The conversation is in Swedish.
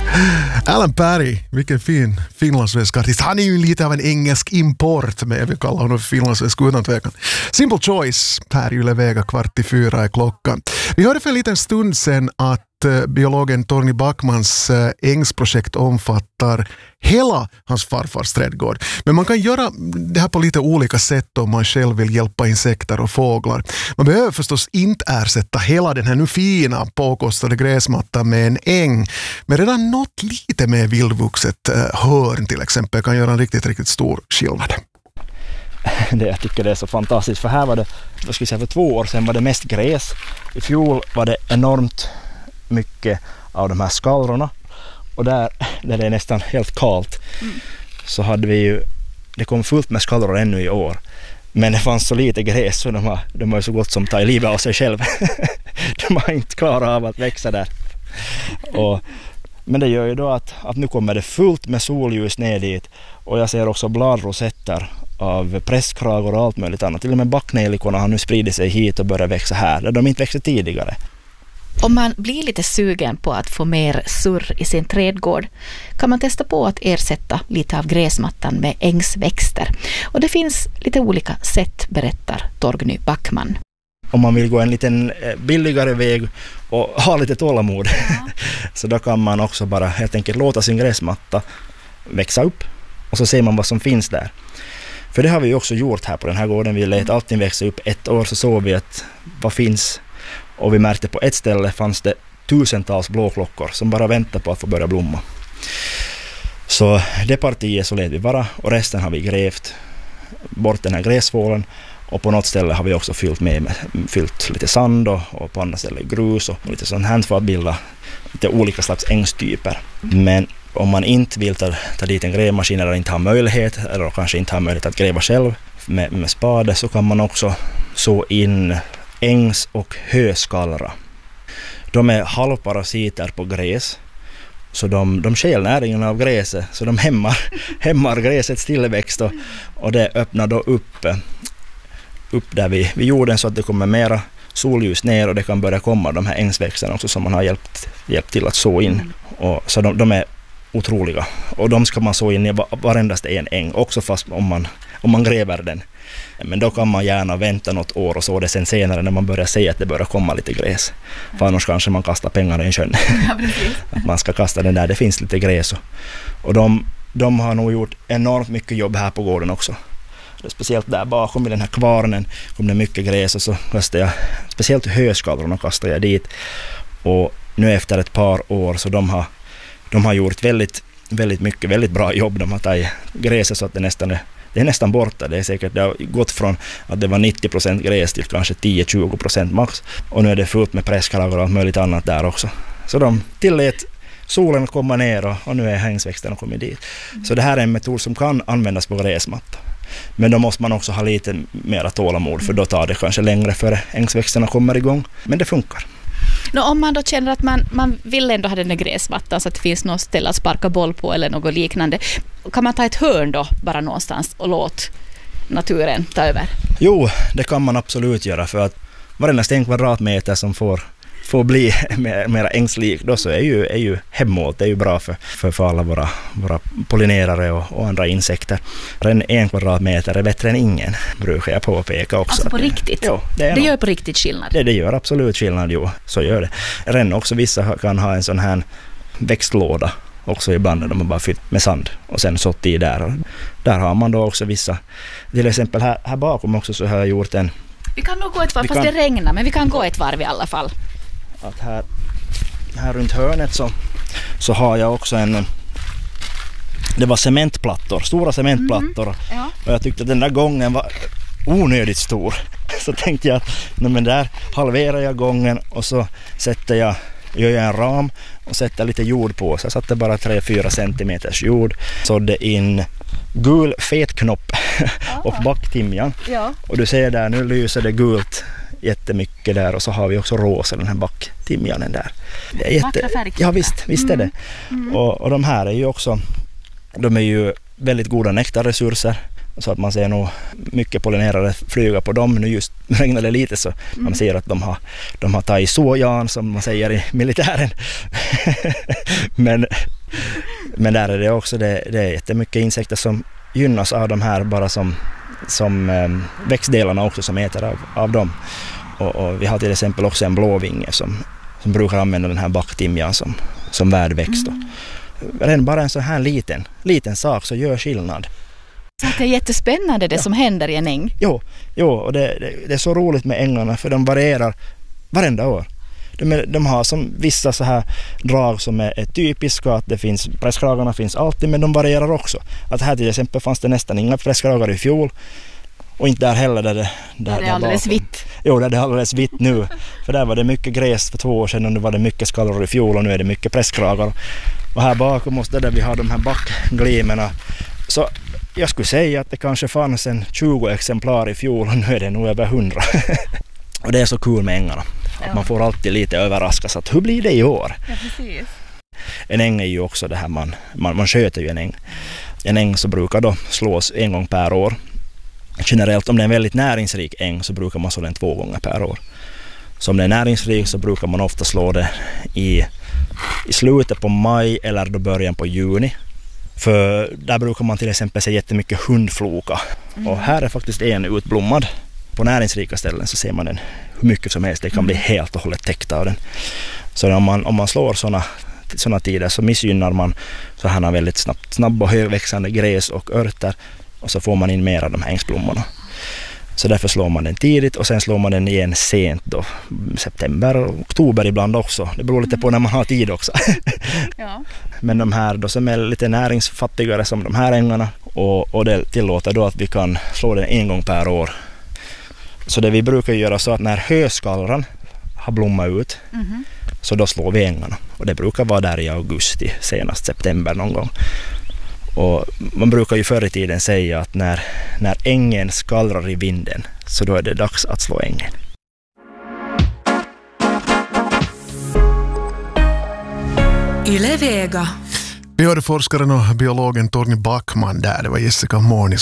Alan Perry, vilken fin finlandssvensk artist. Han är ju lite av en engelsk import, men jag vill kalla honom finlandssvensk utan tvekan. Simple Choice, här Yle Vega 3:15 är klockan. Vi hörde för en liten stund sedan att biologen Torgny Backmans ängsprojekt omfattar hela hans farfars trädgård. Men man kan göra det här på lite olika sätt om man själv vill hjälpa insekter och fåglar. Man behöver förstås inte ersätta hela den här nu fina påkostade gräsmattan med en äng. Men redan något lite mer vildvuxet hörn till exempel kan göra en riktigt stor skillnad. Jag tycker det är så fantastiskt, för här var det, vad ska jag säga, för 2 år sedan var det mest gräs. I fjol var det enormt mycket av de här skallrorna, och där det är nästan helt kallt så hade vi ju, det kom fullt med skallror ännu i år, men det fanns så lite gräs så de har så gott som tagit livet av sig själv. De har inte klarat av att växa där. Men det gör ju då att nu kommer det fullt med solljus ner dit, och jag ser också bladrosetter av presskragor och allt möjligt annat. Till och med backnelikorna har nu spridit sig hit och börjat växa här där de inte växte tidigare. Om man blir lite sugen på att få mer surr i sin trädgård kan man testa på att ersätta lite av gräsmattan med ängsväxter. Och det finns lite olika sätt, berättar Torgny Backman. Om man vill gå en liten billigare väg och ha lite tålamod, så då kan man också bara helt enkelt låta sin gräsmatta växa upp, och så ser man vad som finns där. För det har vi ju också gjort här på den här gården. Vi lät allting växa upp 1 år, så såg vi att vad finns. Och vi märkte på ett ställe fanns det tusentals blåklockor som bara väntar på att få börja blomma. Så det partiet så lät vi bara, och resten har vi grävt bort den här gräsfålen, och på något ställe har vi också fyllt lite sand och på andra ställen grus och lite sånt här för att bilda lite olika slags ängstyper. Men om man inte vill ta dit en grävmaskin eller inte har möjlighet, eller kanske inte har möjlighet att gräva själv med spade, så kan man också så in ängs- och höskallra. De är halvparasiter på gräs, så de stjäl näringen av gräset, så de hämmar gräsets tillväxt, och det öppnar då upp där vid jorden, så att det kommer mera solljus ner, och det kan börja komma de här ängsväxterna också som man har hjälpt till att så in. Och så de är otroliga, och de ska man så in i varendaste en äng, också fast om man gräver den. Men då kan man gärna vänta något år och så det sen senare när man börjar se att det börjar komma lite gräs. För annars kanske man kastar pengar i en sjön. Ja, precis. Att man ska kasta den där det finns lite gräs. Och de har nog gjort enormt mycket jobb här på gården också. Speciellt där bakom i den här kvarnen kom det mycket gräs, och så kastade jag, speciellt höskallrorna kastade jag dit. Och nu efter ett par år så de har gjort väldigt mycket, väldigt bra jobb. De har tagit gräset så att det är nästan borta. Det har gått från att det var 90% gräs till kanske 10-20% max. Och nu är det fullt med presskragor och allt möjligt annat där också. Så de tillät solen komma ner, och nu är hängsväxterna kommit dit. Så det här är en metod som kan användas på gräsmatta. Men då måste man också ha lite mera tålamod, för då tar det kanske längre före ängsväxterna kommer igång. Men det funkar. Om man då känner att man vill ändå ha den där gräsmattan så att det finns något ställe att sparka boll på eller något liknande, kan man ta ett hörn då bara någonstans och låta naturen ta över? Jo, det kan man absolut göra, för att varenda en kvadratmeter som får bli mer ängslik, då så är ju hemåt. Det är ju bra för alla våra pollinerare och andra insekter. En kvadratmeter är bättre än ingen, brukar jag påpeka också. Alltså på riktigt? Jo, det gör på riktigt skillnad? Det gör absolut skillnad, jo. Så gör det. Redan också vissa kan ha en sån här växtlåda också ibland, där de har bara fyllt med sand och sen sått i där. Och där har man då också vissa, till exempel här bakom också så har jag gjort en... Vi kan nog gå ett varv, fast det regnar, men vi kan gå ett varv i alla fall. Att här runt hörnet så har jag också det var cementplattor, stora cementplattor. Ja. Och jag tyckte att den där gången var onödigt stor. Så tänkte jag att men där halverar jag gången, och så gör jag en ram och sätter lite jord på. Så jag satte bara 3-4 centimeters jord, sådde in gul fetknopp och backtimjan. Ja. Och du ser där, nu lyser det gult jättemycket där, och så har vi också rosa, den här backtimjanen där. Det är vackra färger. Ja, visst är det. Och de här är ju också, de är ju väldigt goda nektarresurser, så att man ser nog mycket pollinerare flyga på dem. Nu just regnar det lite, så man ser att de har tagit sojan, som man säger i militären. Men Men där är det också det är jättemycket insekter som gynnas av de här bara som växtdelarna också som äter av dem. Och vi har till exempel också en blåvinge som brukar använda den här backtimjan som värdväxt. Redan bara en så här liten sak så gör skillnad. Så det är jättespännande det som händer i en äng. Jo, och det är så roligt med ängarna för de varierar varenda år. De har som vissa så här drag som är typiska, att det finns, presskragarna finns alltid, men de varierar också. Att här till exempel fanns det nästan inga presskragar i fjol, och inte där heller där det är alldeles vitt. Jo, där det är alldeles vitt nu. För där var det mycket gräs för 2 år sedan och nu var det mycket skallror i fjol och nu är det mycket presskragar. Och här bakom oss där vi har de här backglimerna. Så jag skulle säga att det kanske fanns en 20 exemplar i fjol och nu är det nog över 100. Och det är så kul med ängarna. Att man får alltid lite överraskas att hur blir det i år? Ja, precis. En äng är ju också det här man sköter ju en äng. En äng så brukar då slås 1 gång per år. Generellt om det är en väldigt näringsrik äng så brukar man slå den 2 gånger per år. Så om det är näringsrik så brukar man ofta slå det i slutet på maj eller då början på juni. För där brukar man till exempel se jättemycket hundfloka. Och här är faktiskt en utblommad. På näringsrika ställen så ser man den hur mycket som helst. Det kan bli helt och hållet täckt av den. Så om man slår såna tider så missgynnar man så här väldigt snabb och högväxande gräs och örter. Och så får man in mer av de här ängsblommorna. Så därför slår man den tidigt och sen slår man den igen sent då. September och oktober ibland också. Det beror lite på när man har tid också. Ja. Men de här då som är lite näringsfattigare som de här ängarna och det tillåter då att vi kan slå den 1 gång per år. Så det vi brukar göra så att när höskallran har blommat ut så då slår vi ängarna. Och det brukar vara där i augusti, senast september någon gång. Och man brukar ju förr i tiden säga att när ängen skallrar i vinden så då är det dags att slå ängen. Yle Vega. Vi hörde forskaren och biologen Torgny Backman där. Det var Jessica Mårni